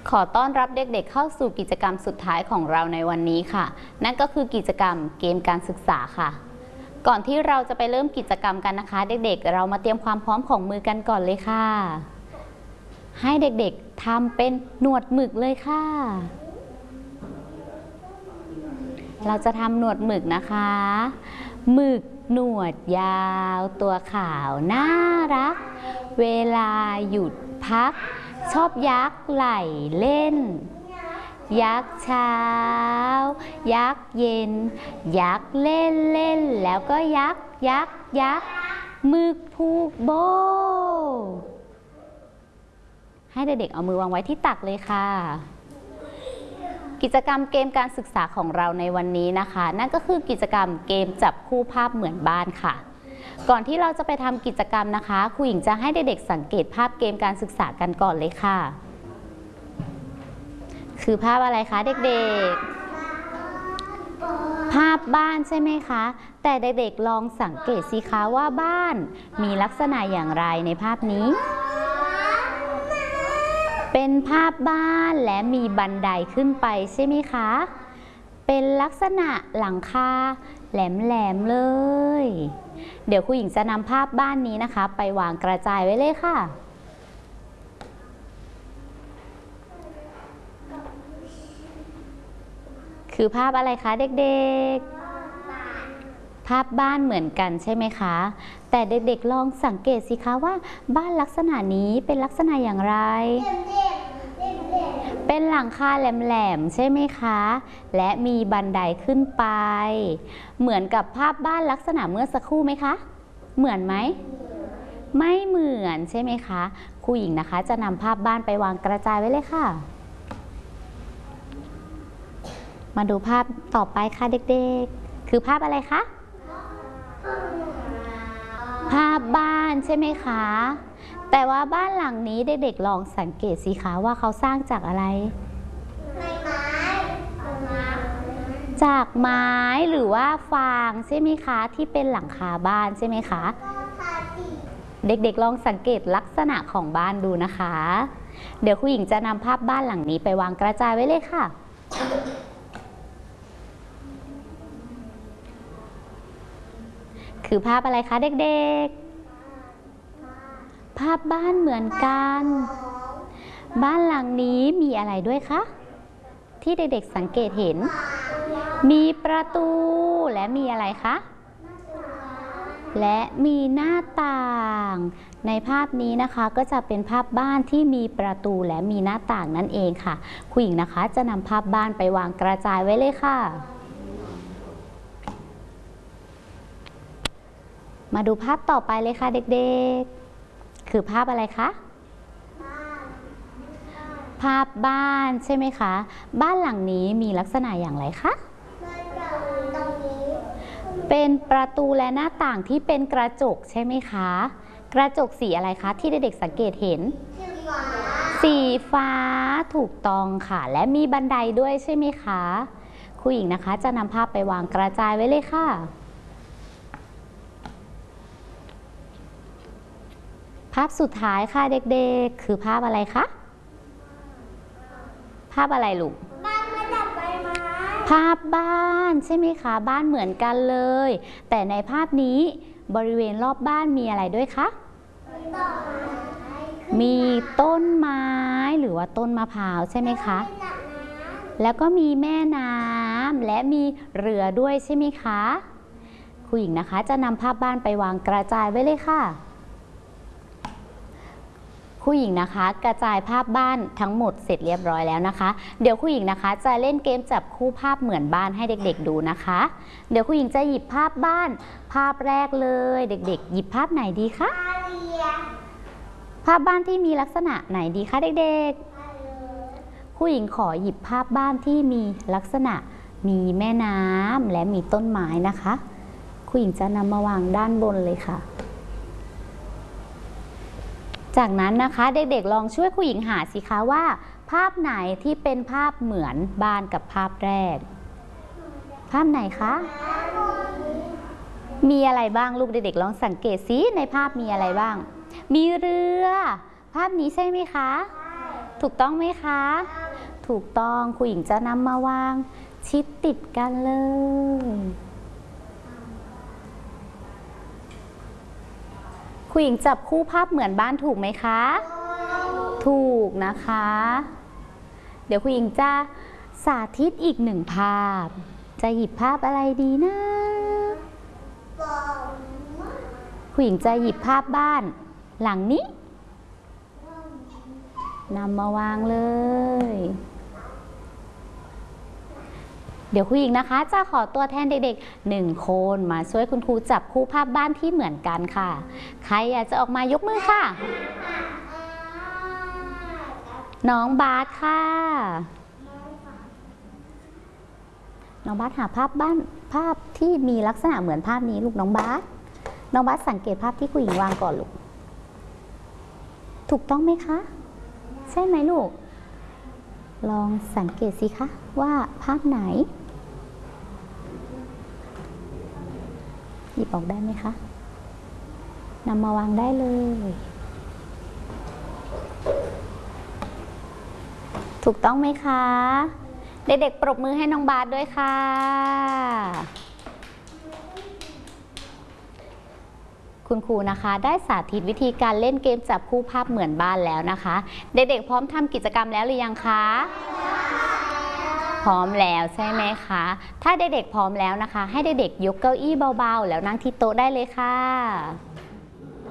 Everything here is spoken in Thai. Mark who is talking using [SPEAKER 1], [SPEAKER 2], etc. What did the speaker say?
[SPEAKER 1] ขอต้อนรับเด็กๆเข้าสู่กิจกรรมสุดท้ายของเราในวันนี้ค่ะนั่นก็คือกิจกรรมเกมการศึกษาค่ะก่อนที่เราจะไปเริ่มกิจกรรมกันนะคะเด็กๆเรามาเตรียมความพร้อมของมือกันก่อนเลยค่ะให้เด็กๆทำเป็นหนวดหมึกเลยค่ะเราจะทำหนวดหมึกนะคะหมึกหนวดยาวตัวขาวน่ารักเวลาหยุดพักชอบยักไหล่เล่นยักเช้ายักเย็นยักเล่นเล่นแล้วก็ยักหมึกผูกโบให้เด็กๆเอามือวางไว้ที่ตักเลยค่ะกิจกรรมเกมการศึกษาของเราในวันนี้นะคะนั่นก็คือกิจกรรมเกมจับคู่ภาพเหมือนบ้านค่ะก่อนที่เราจะไปทำกิจกรรมนะคะครูหญิงจะให้เด็กๆสังเกตภาพเกมการศึกษากันก่อนเลยค่ะคือภาพอะไรคะเด็กๆภาพบ้านใช่ไหมคะแต่เด็กๆลองสังเกตสิคะว่าบ้านมีลักษณะอย่างไรในภาพนี้เป็นภาพบ้านและมีบันไดขึ้นไปใช่ไหมคะเป็นลักษณะหลังคาแหลมๆเลยเดี๋ยวครูหญิงจะนำภาพบ้านนี้นะคะไปวางกระจายไว้เลยค่ะคือภาพอะไรคะเด็กๆภาพบ้านเหมือนกันใช่ไหมคะแต่เด็กๆลองสังเกตสิคะว่าบ้านลักษณะนี้เป็นลักษณะอย่างไรเป็นหลังคาแหลมๆใช่ไหมคะและมีบันไดขึ้นไปเหมือนกับภาพบ้านลักษณะเมื่อสักครู่ไหมคะเหมือนไหมไม่เหมือนใช่ไหมคะครูหญิงนะคะจะนำภาพบ้านไปวางกระจายไว้เลยค่ะมาดูภาพต่อไปค่ะเด็กๆคือภาพอะไรคะภาพบ้านใช่ไหมคะแต่ว่าบ้านหลังนี้เด็กๆลองสังเกตสิคะว่าเขาสร้างจากอะไรจากไม้หรือว่าฟางใช่ไหมคะที่เป็นหลังคาบ้านใช่ไหมคะเด็กๆลองสังเกตลักษณะของบ้านดูนะคะเดี๋ยวครูหญิงจะนำภาพบ้านหลังนี้ไปวางกระจายไว้เลยค่ะคือภาพอะไรคะเด็กๆภาพบ้านเหมือนกันบ้านหลังนี้มีอะไรด้วยคะที่เด็กๆสังเกตเห็นมีประตูและมีอะไรคะและมีหน้าต่างในภาพนี้นะคะก็จะเป็นภาพบ้านที่มีประตูและมีหน้าต่างนั่นเองค่ะครูหญิงนะคะจะนำภาพบ้านไปวางกระจายไว้เลยค่ะมาดูภาพต่อไปเลยค่ะเด็กๆคือภาพอะไรคะภาพบ้านใช่ไหมคะบ้านหลังนี้มีลักษณะอย่างไรคะเป็นประตูและหน้าต่างที่เป็นกระจกใช่ไหมคะกระจกสีอะไรคะที่เด็กๆสังเกตเห็นสีฟ้าถูกต้องค่ะและมีบันไดด้วยใช่ไหมคะครูหญิงนะคะจะนำภาพไปวางกระจายไว้เลยค่ะภาพสุดท้ายค่ะเด็กๆคือภาพอะไรคะภาพอะไรลูกภาพบ้านใช่ไหมคะบ้านเหมือนกันเลยแต่ในภาพนี้บริเวณรอบบ้านมีอะไรด้วยคะมีต้นไม้หรือว่าต้นมะพร้าวใช่ไหมคะแล้วก็มีแม่น้ำและมีเรือด้วยใช่ไหมคะครูหญิงนะคะจะนำภาพบ้านไปวางกระจายไว้เลยค่ะครูหญิงนะคะกระจายภาพบ้านทั้งหมดเสร็จเรียบร้อยแล้วนะคะเดี๋ยวครูหญิงนะคะจะเล่นเกมจับคู่ภาพเหมือนบ้านให้เด็กๆดูนะคะเดี๋ยวครูหญิงจะหยิบภาพบ้านภาพแรกเลยเด็กๆหยิบภาพไหนดีคะภาพบ้านที่มีลักษณะไหนดีคะเด็กๆครูหญิงขอหยิบภาพบ้านที่มีลักษณะมีแม่น้ำและมีต้นไม้นะคะครูหญิงจะนำมาวางด้านบนเลยค่ะจากนั้นนะคะเด็กๆลองช่วยครูหญิงหาสิคะว่าภาพไหนที่เป็นภาพเหมือนบ้านกับภาพแรกภาพไหนคะมีอะไรบ้างลูกเด็กๆลองสังเกตซิในภาพมีอะไรบ้างมีเรือภาพนี้ใช่ไหมคะถูกต้องไหมคะถูกต้องครูหญิงจะนำมาวางชิดติดกันเลยครูหญิงจับคู่ภาพเหมือนบ้านถูกไหมคะถูกนะคะเดี๋ยวครูหญิงจะสาธิตอีกหนึ่งภาพจะหยิบภาพอะไรดีนะครูหญิงจะหยิบภาพบ้านหลังนี้นำมาวางเลยเดี๋ยวครูหญิงนะคะจะขอตัวแทนเด็กๆ1 คนมาช่วยคุณครูจับคู่ภาพบ้านที่เหมือนกันค่ะใครอยากจะออกมายกมือค่ะน้องบาสค่ะน้องบาสหาภาพบ้านภาพที่มีลักษณะเหมือนภาพนี้ลูกน้องบาสสังเกตภาพที่ครูหญิงวางก่อนลูกถูกต้องไหมคะใช่ไหมลูกลองสังเกตสิคะว่าภาพไหนหยิบออกได้ไหมคะนำมาวางได้เลยถูกต้องไหมคะเด็กๆปรบมือให้น้องบาสด้วยค่ะคุณครูนะคะได้สาธิตวิธีการเล่นเกมจับคู่ภาพเหมือนบ้านแล้วนะคะเด็กๆพร้อมทำกิจกรรมแล้วหรือยังคะพร้อมแล้วใช่ไหมคะถ้าเด็กๆพร้อมแล้วนะคะให้เด็กๆยกเก้าอี้เบาๆแล้วนั่งที่โต๊ะได้เลยค่ะ